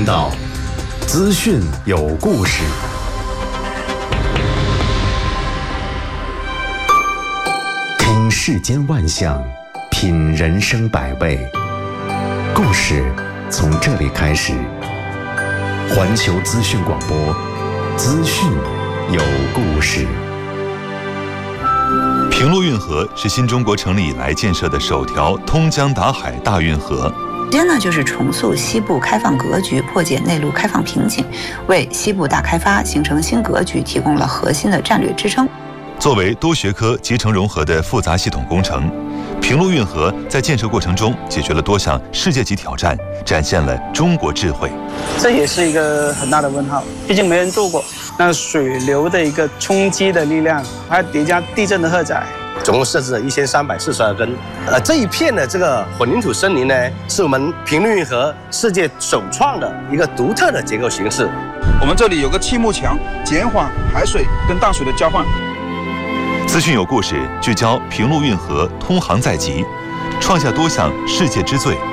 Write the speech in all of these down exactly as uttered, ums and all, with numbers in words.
道，资讯有故事。听世间万象，品人生百味。故事从这里开始。环球资讯广播，资讯有故事。 平陆运河是新中国成立以来建设的首条通江达海大运河。 首先呢，就是重塑西部开放格局，破解内陆开放瓶颈，为西部大开发形成新格局提供了核心的战略支撑。 作为多学科集成融合的复杂系统工程，平陆运河在建设过程中解决了多项世界级挑战，展现了中国智慧。 这也是一个很大的问号，毕竟没人做过。那水流的一个冲击的力量，还叠加地震的荷载。 总共设置了一千三百四十二根，呃，这一片的这个混凝土森林呢，是我们平陆运河世界首创的一个独特的结构形式。 我们这里有个气幕墙，减缓海水跟淡水的交换。 资讯有故事，聚焦平陆运河通航在即，创下多项世界之最。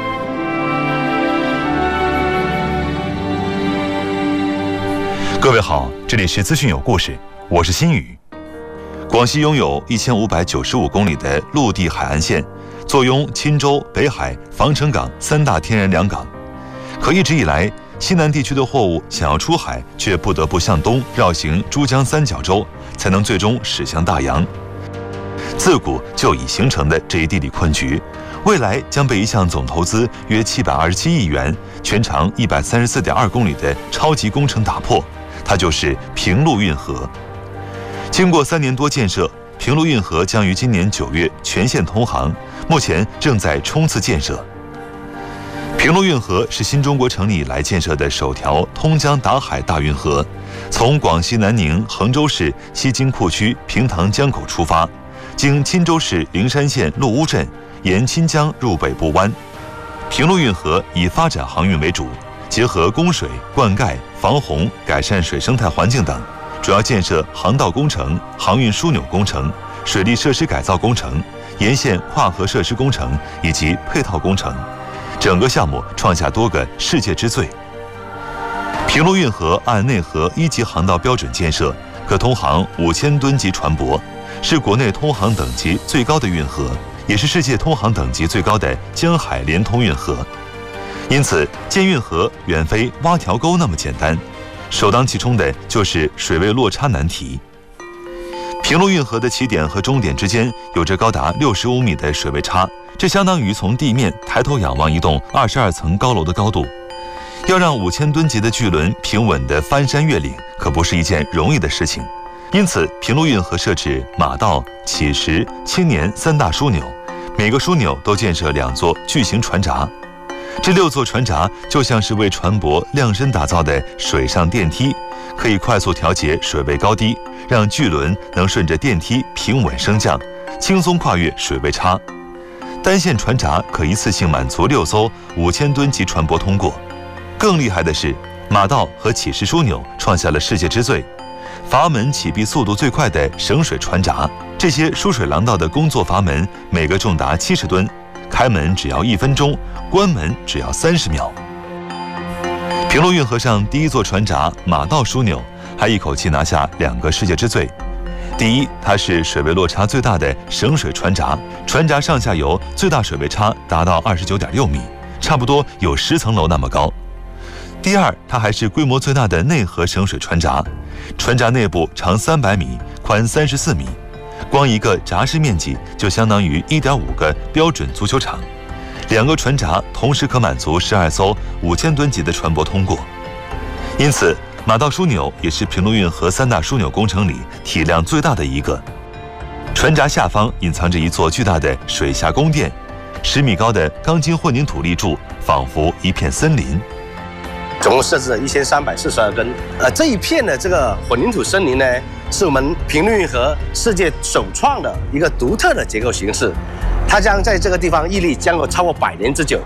各位好，这里是资讯有故事，我是新宇。广西拥有一千五百九十五公里的陆地海岸线，坐拥钦州、北海、防城港三大天然良港。可一直以来，西南地区的货物想要出海，却不得不向东绕行珠江三角洲，才能最终驶向大洋。自古就已形成的这一地理困局，未来将被一项总投资约七百二十七亿元、全长一百三十四点二公里的超级工程打破，它就是平陆运河。经过三年多建设，平陆运河将于今年九月全线通航，目前正在冲刺建设。平陆运河是新中国成立以来建设的首条通江达海大运河，从广西南宁衡州市西京库区平塘江口出发，经钦州市灵山县陆屋镇，沿钦江入北部湾。平陆运河以发展航运为主，结合供水、灌溉、防洪、改善水生态环境等，主要建设航道工程、航运枢纽工程、水利设施改造工程、沿线跨河设施工程以及配套工程。整个项目创下多个世界之最。平陆运河按内河一级航道标准建设，可通航五千吨级船舶，是国内通航等级最高的运河，也是世界通航等级最高的江海连通运河。因此，建运河远非挖条沟那么简单，首当其冲的就是水位落差难题。平陆运河的起点和终点之间有着高达六十五米的水位差，这相当于从地面抬头仰望一栋二十二层高楼的高度。要让五千吨级的巨轮平稳地翻山越岭，可不是一件容易的事情。因此，平陆运河设置马道、起石、青年三大枢纽，每个枢纽都建设两座巨型船闸。这六座船闸就像是为船舶量身打造的水上电梯，可以快速调节水位高低，让巨轮能顺着电梯平稳升降，轻松跨越水位差。单线船闸可一次性满足六艘五千吨级船舶通过。更厉害的是，马道和起石枢纽创下了世界之最，阀门启闭速度最快的省水船闸。这些输水廊道的工作阀门每个重达七十吨，开门只要一分钟，关门只要三十秒。平陆运河上第一座船闸马道枢纽还一口气拿下两个世界之最。第一，它是水位落差最大的省水船闸，船闸上下游最大水位差达到二十九点六米，差不多有十层楼那么高。第二，它还是规模最大的内河省水船闸，船闸内部长三百米，宽三十四米，光一个闸室面积就相当于一点五个标准足球场。两个船闸同时可满足十二艘五千吨级的船舶通过。因此，马道枢纽也是平陆运河三大枢纽工程里体量最大的一个。船闸下方隐藏着一座巨大的水下宫殿，十米高的钢筋混凝土立柱仿佛一片森林。 总共设置了一千三百四十二根，呃，这一片的这个混凝土森林呢，是我们平陆运河世界首创的一个独特的结构形式，它将在这个地方屹立将有超过百年之久。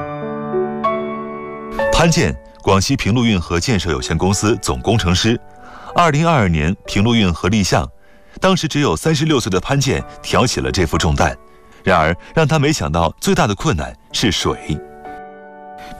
潘建，广西平陆运河建设有限公司总工程师。二零二二年平陆运河立项，当时只有三十六岁的潘建挑起了这副重担。然而，让他没想到最大的困难是水。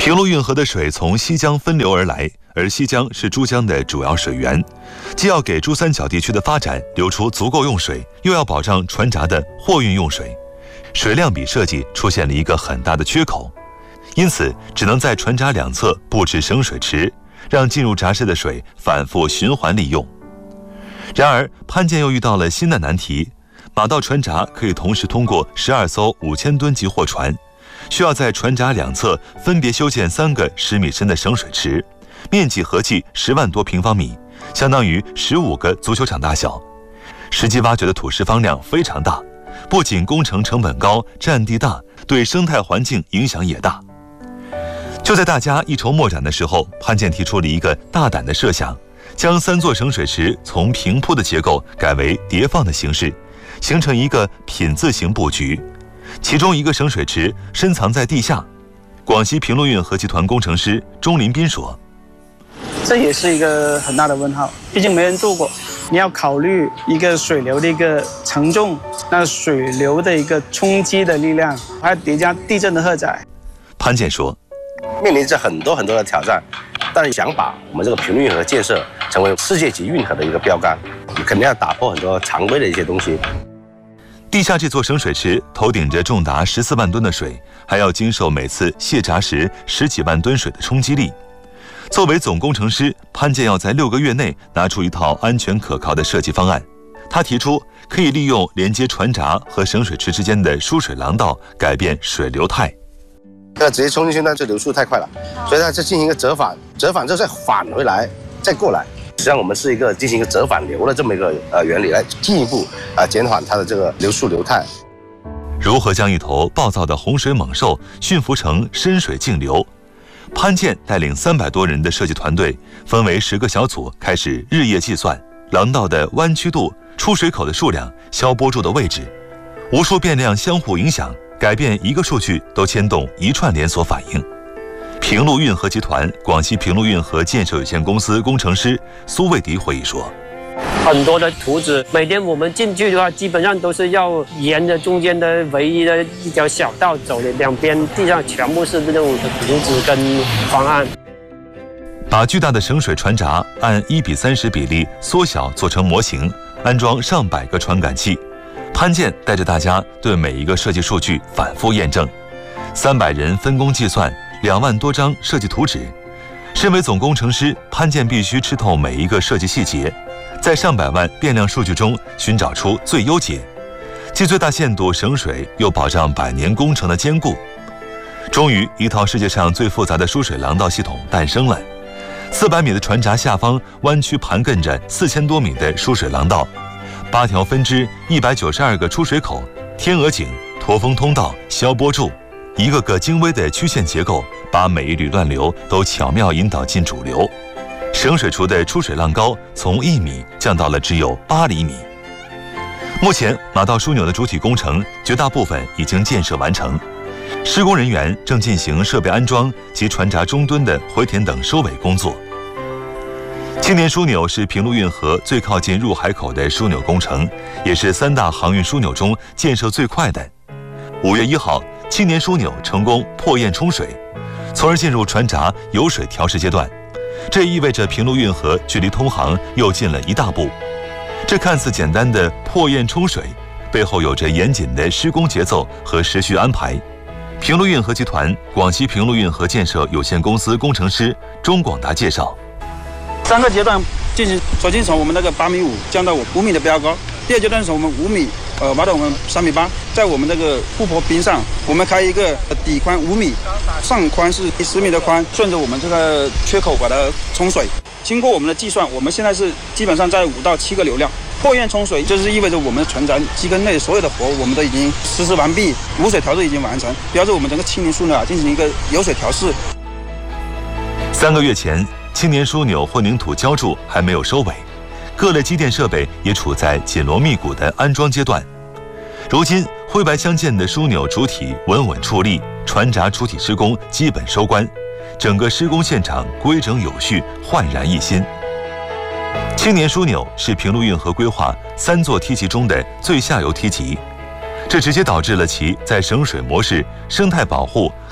平陆运河的水从西江分流而来，而西江是珠江的主要水源，既要给珠三角地区的发展留出足够用水，又要保障船闸的货运用水，水量比设计出现了一个很大的缺口，因此只能在船闸两侧布置省水池，让进入闸室的水反复循环利用。然而潘建又遇到了新的难题，马道船闸可以同时通过十二艘五千吨级货船，需要在船闸两侧分别修建三个十米深的省水池，面积合计十万多平方米，相当于十五个足球场大小。实际挖掘的土石方量非常大，不仅工程成本高、占地大，对生态环境影响也大。就在大家一筹莫展的时候，潘建提出了一个大胆的设想，将三座省水池从平铺的结构改为叠放的形式，形成一个品字形布局。其中一个省水池深藏在地下。广西平陆运河集团工程师钟林斌说：“ 这也是一个很大的问号，毕竟没人做过。你要考虑一个水流的一个承重，那水流的一个冲击的力量，还要叠加地震的荷载。” 潘建说：“ 面临着很多很多的挑战，但是想把我们这个平陆运河建设成为世界级运河的一个标杆，你肯定要打破很多常规的一些东西。” 地下这座省水池头顶着重达十四万吨的水，还要经受每次卸闸时十几万吨水的冲击力。作为总工程师，潘建要在六个月内拿出一套安全可靠的设计方案。他提出可以利用连接船闸和省水池之间的输水廊道，改变水流态。 那直接冲进去，那这流速太快了，所以它再进行一个折返，折返之后再返回来，再过来。实际上我们是一个进行一个折返流的这么一个呃原理，来进一步啊减缓它的这个流速流态。 如何将一头暴躁的洪水猛兽驯服成深水静流？潘建带领三百多人的设计团队，分为十个小组，开始日夜计算廊道的弯曲度、出水口的数量、消波柱的位置，无数变量相互影响，改变一个数据都牵动一串连锁反应。平陆运河集团广西平陆运河建设有限公司工程师苏卫迪回忆说：“ 很多的图纸，每天我们进去的话，基本上都是要沿着中间的唯一的一条小道走的，两边地上全部是这种图纸跟方案。 把巨大的省水船闸按一比三十比例缩小做成模型，安装上百个传感器。潘建带着大家对每一个设计数据反复验证，三百人分工计算。”两万多张设计图纸，身为总工程师，潘建必须吃透每一个设计细节，在上百万变量数据中寻找出最优解，既最大限度省水，又保障百年工程的坚固。终于，一套世界上最复杂的输水廊道系统诞生了。四百米的船闸下方弯曲盘亘着四千多米的输水廊道，八条分支，一百九十二个出水口，天鹅颈、驼峰通道、消波柱。一个个精微的曲线结构，把每一缕乱流都巧妙引导进主流。省水处的出水浪高从一米降到了只有八厘米。目前，马道枢纽的主体工程绝大部分已经建设完成，施工人员正进行设备安装及船闸中墩的回填等收尾工作。青年枢纽是平陆运河最靠近入海口的枢纽工程，也是三大航运枢纽中建设最快的。五月一号，青年枢纽成功破堰冲水，从而进入船闸油水调试阶段。这意味着平陆运河距离通航又近了一大步。这看似简单的破堰冲水，背后有着严谨的施工节奏和时序安排。平陆运河集团广西平陆运河建设有限公司工程师钟广达介绍： 三个阶段进行，首先从我们那个八米五降到五米的标高，第二阶段是我们五米。呃，挖到我们三米八，在我们那个护坡边上，我们开一个底宽五米，上宽是十米的宽，顺着我们这个缺口把它冲水。经过我们的计算，我们现在是基本上在五到七个流量。破堰冲水就是意味着我们的船闸机根内所有的活我们都已经实施完毕，无水调试已经完成，标志我们整个青年枢纽啊进行一个油水调试。 三个月前，青年枢纽混凝土浇筑还没有收尾。各类机电设备也处在紧锣密鼓的安装阶段。如今，灰白相间的枢纽主体稳稳矗立，船闸主体施工基本收官，整个施工现场规整有序，焕然一新。青年枢纽是平陆运河规划三座梯级中的最下游梯级，这直接导致了其在省水模式、生态保护、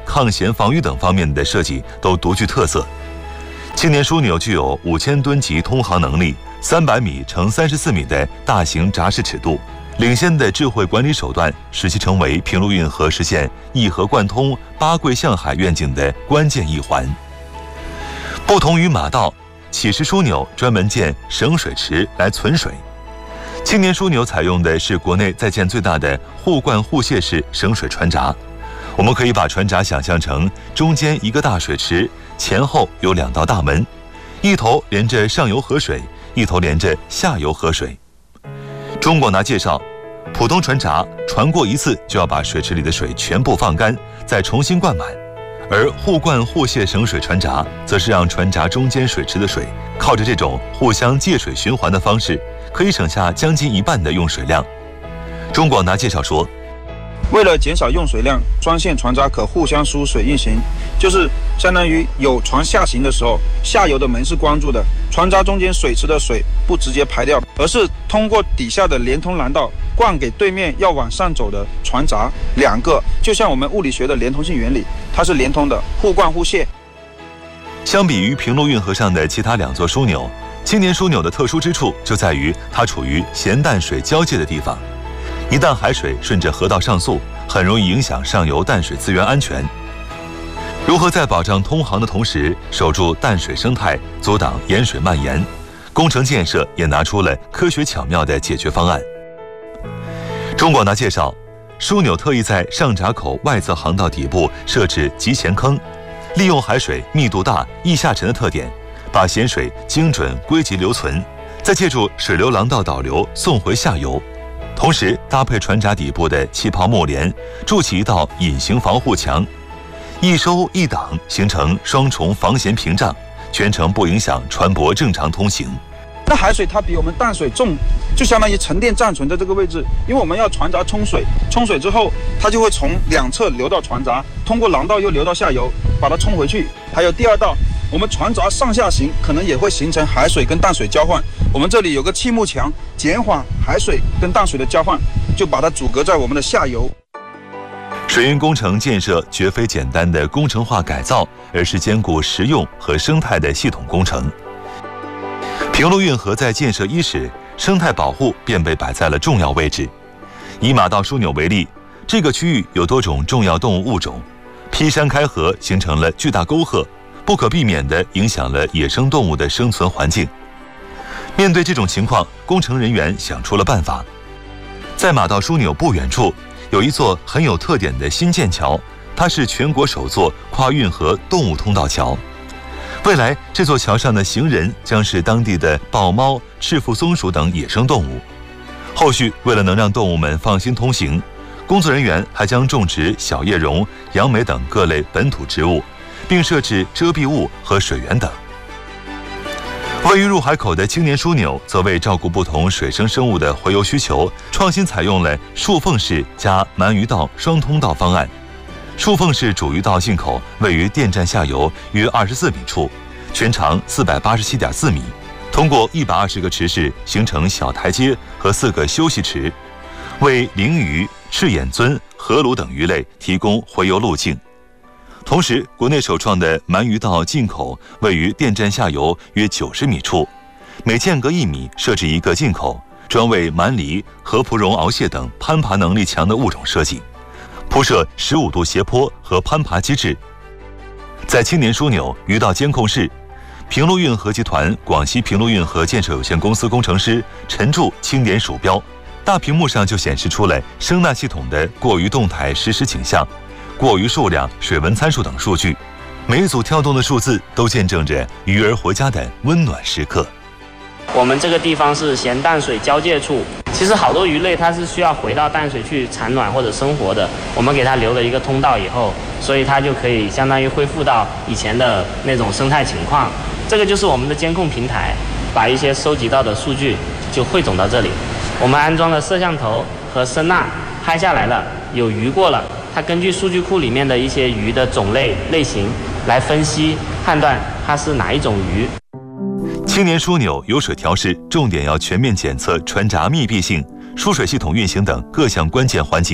抗咸防御等方面的设计都独具特色。青年枢纽具有五千吨级通航能力，三百米乘三十四米的大型闸式尺度，领先的智慧管理手段，使其成为平陆运河实现一河贯通、八桂向海愿景的关键一环。不同于马道，启石枢纽专门建省水池来存水，青年枢纽采用的是国内在建最大的互灌互泄式省水船闸。我们可以把船闸想象成中间一个大水池，前后有两道大门，一头连着上游河水，一头连着下游河水。钟广达介绍，普通船闸船过一次就要把水池里的水全部放干，再重新灌满，而互灌互泄省水船闸则是让船闸中间水池的水靠着这种互相借水循环的方式，可以省下将近一半的用水量。钟广达介绍说， 为了减少用水量，专线船闸可互相输水运行，就是相当于有船下行的时候，下游的门是关住的，船闸中间水池的水不直接排掉，而是通过底下的连通廊道灌给对面要往上走的船闸，两个就像我们物理学的连通性原理，它是连通的，互灌互泄。 相比于平陆运河上的其他两座枢纽，青年枢纽的特殊之处就在于它处于咸淡水交界的地方。一旦海水顺着河道上溯，很容易影响上游淡水资源安全。如何在保障通航的同时守住淡水生态，阻挡盐水蔓延，工程建设也拿出了科学巧妙的解决方案。钟广达介绍，枢纽特意在上闸口外侧航道底部设置集咸坑，利用海水密度大、易下沉的特点，把咸水精准归集留存，再借助水流廊道导流送回下游。同时搭配船闸底部的气泡木帘，筑起一道隐形防护墙，一收一挡，形成双重防咸屏障，全程不影响船舶正常通行。 那海水它比我们淡水重，就相当于沉淀暂存在这个位置，因为我们要船闸冲水，冲水之后它就会从两侧流到船闸，通过廊道又流到下游，把它冲回去。还有第二道，我们船闸上下行可能也会形成海水跟淡水交换，我们这里有个气幕墙，减缓海水跟淡水的交换，就把它阻隔在我们的下游。 水运工程建设绝非简单的工程化改造，而是兼顾实用和生态的系统工程。平陆运河在建设伊始，生态保护便被摆在了重要位置。以马道枢纽为例，这个区域有多种重要动物物种，劈山开河形成了巨大沟壑，不可避免地影响了野生动物的生存环境。面对这种情况，工程人员想出了办法。在马道枢纽不远处，有一座很有特点的新建桥，它是全国首座跨运河动物通道桥。未来，这座桥上的行人将是当地的豹猫、赤腹松鼠等野生动物。后续，为了能让动物们放心通行，工作人员还将种植小叶榕、杨梅等各类本土植物，并设置遮蔽物和水源等。位于入海口的青年枢纽，则为照顾不同水生生物的洄游需求，创新采用了竖缝式加鳗鱼道双通道方案。竖缝式主鱼道进口位于电站下游约二十四米处，全长四百八十七点四米，通过一百二十个池室形成小台阶和四个休息池，为鲮鱼、赤眼鳟、河鲈等鱼类提供洄游路径。同时，国内首创的鳗鱼道进口位于电站下游约九十米处，每间隔一米设置一个进口，专为鳗鲢、河蒲蓉螯蟹等攀爬能力强的物种设计，铺设十五度斜坡和攀爬机制。在青年枢纽鱼道监控室，平陆运河集团广西平陆运河建设有限公司工程师陈柱清点鼠标，大屏幕上就显示出了声纳系统的过鱼动态实时景象、过鱼数量、水文参数等数据，每一组跳动的数字都见证着鱼儿回家的温暖时刻。 我们这个地方是咸淡水交界处，其实好多鱼类它是需要回到淡水去产卵或者生活的，我们给它留了一个通道以后，所以它就可以相当于恢复到以前的那种生态情况。这个就是我们的监控平台，把一些收集到的数据就汇总到这里。我们安装了摄像头和声呐，拍下来了，有鱼过了，它根据数据库里面的一些鱼的种类类型来分析判断它是哪一种鱼。 青年枢纽有水调试，重点要全面检测船闸密闭性、输水系统运行等各项关键环节，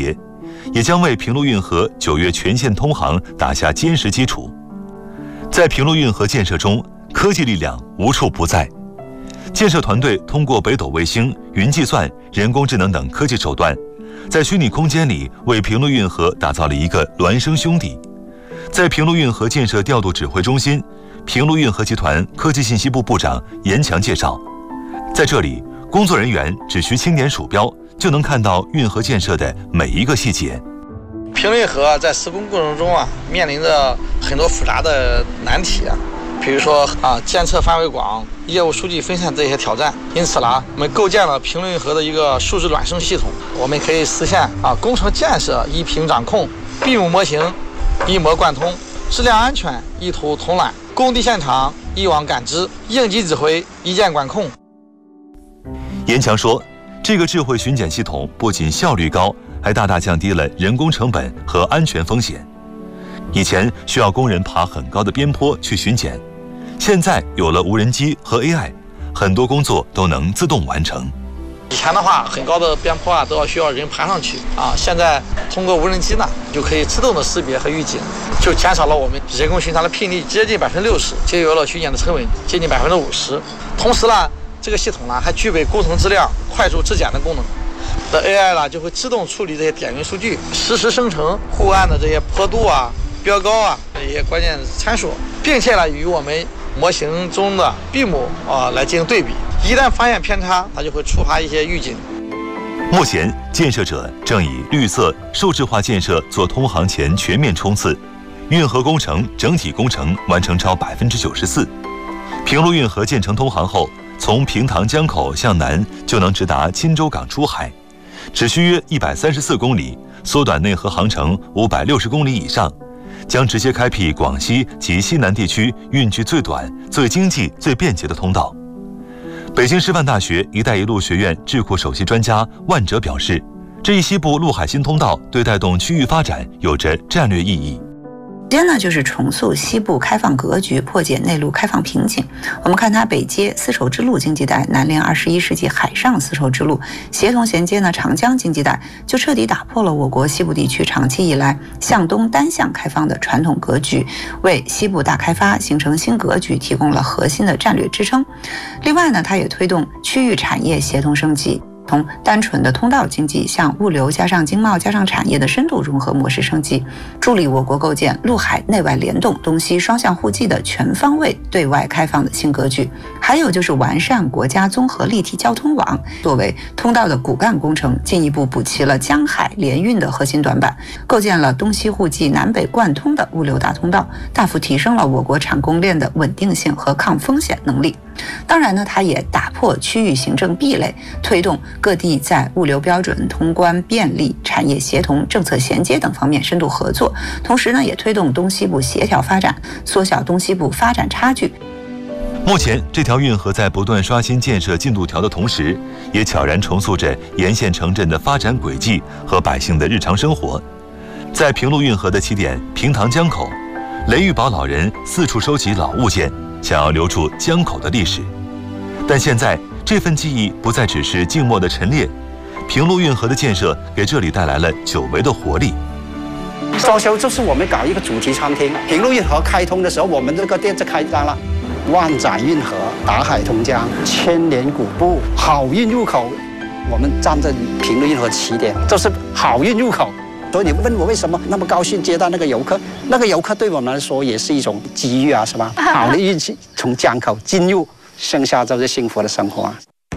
也将为平陆运河九月全线通航打下坚实基础。在平陆运河建设中，科技力量无处不在。建设团队通过北斗卫星、云计算、人工智能等科技手段，在虚拟空间里为平陆运河打造了一个孪生兄弟。在平陆运河建设调度指挥中心，平陆运河集团科技信息部部长严强介绍，在这里，工作人员只需轻点鼠标，就能看到运河建设的每一个细节。 平陆运河在施工过程中啊，面临着很多复杂的难题啊，比如说啊，监测范围广、业务数据分散这些挑战。因此呢，我们构建了平陆运河的一个数字孪生系统，我们可以实现啊，工程建设一屏掌控，闭幕模型一模贯通，质量安全一图统览，工地现场一网感知，应急指挥一键管控。 严强说，这个智慧巡检系统不仅效率高，还大大降低了人工成本和安全风险。以前需要工人爬很高的边坡去巡检，现在有了无人机和 A I， 很多工作都能自动完成。 以前的话，很高的边坡啊都要需要人爬上去啊，现在通过无人机呢，就可以自动的识别和预警，就减少了我们人工巡查的频率接近百分之六十，节约了巡检的成本接近百分之五十。同时呢，这个系统呢还具备工程质量快速质检的功能。的 A I 呢就会自动处理这些点云数据，实时生成护岸的这些坡度啊、标高啊这些关键参数，并且呢与我们模型中的闭幕啊来进行对比。一旦发现偏差，它就会触发一些预警。 目前，建设者正以绿色数字化建设做通航前全面冲刺，运河工程整体工程完成超百分之九十四。平陆运河建成通航后，从平塘江口向南就能直达钦州港出海，只需约一百三十四公里，缩短内河航程五百六十公里以上，将直接开辟广西及西南地区运距最短、最经济、最便捷的通道。北京师范大学“一带一路”学院智库首席专家万哲表示，这一西部陆海新通道对带动区域发展有着战略意义。 首先呢，就是重塑西部开放格局，破解内陆开放瓶颈。我们看它北接丝绸之路经济带，南连二十一世纪海上丝绸之路，协同衔接呢长江经济带，就彻底打破了我国西部地区长期以来向东单向开放的传统格局，为西部大开发形成新格局提供了核心的战略支撑。另外呢，它也推动区域产业协同升级，从单纯的通道经济向物流加上经贸加上产业的深度融合模式升级，助力我国构建陆海内外联动、东西双向互济的全方位对外开放的新格局。还有就是完善国家综合立体交通网，作为通道的骨干工程，进一步补齐了江海联运的核心短板，构建了东西互济、南北贯通的物流大通道，大幅提升了我国产供链的稳定性和抗风险能力。当然呢，它也打破区域行政壁垒，推动各地在物流标准、通关便利、产业协同、政策衔接等方面深度合作，同时呢，也推动东西部协调发展，缩小东西部发展差距。 目前，这条运河在不断刷新建设进度条的同时，也悄然重塑着沿线城镇的发展轨迹和百姓的日常生活。在平陆运河的起点平塘江口，雷玉宝老人四处收集老物件，想要留住江口的历史。但现在，这份记忆不再只是静默的陈列，平陆运河的建设给这里带来了久违的活力。 装修就是我们搞一个主题餐厅。平陆运河开通的时候，我们这个店就开张了。万载运河、打海同江、千年古埠、好运入口，我们站在平陆运河起点，就是好运入口。所以你问我为什么那么高兴接待那个游客？那个游客对我们来说也是一种机遇啊，是吧？好的运气从江口进入，剩下就是幸福的生活啊。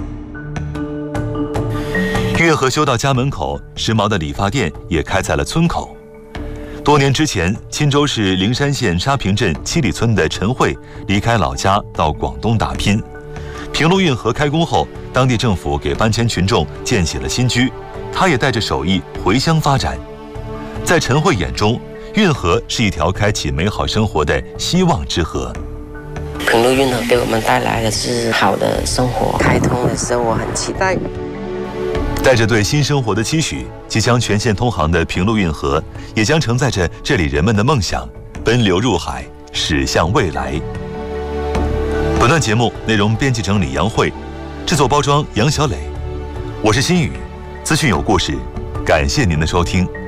运河修到家门口，时髦的理发店也开在了村口。多年之前，钦州市灵山县沙坪镇七里村的陈慧离开老家到广东打拼。平陆运河开工后，当地政府给搬迁群众建起了新居，他也带着手艺回乡发展。在陈慧眼中，运河是一条开启美好生活的希望之河。 平陆运河给我们带来的是好的生活，开通的时候我很期待。 带着对新生活的期许，即将全线通航的平陆运河，也将承载着这里人们的梦想，奔流入海，驶向未来。本段节目内容编辑整理杨慧，制作包装杨小磊，我是新宇，资讯有故事，感谢您的收听。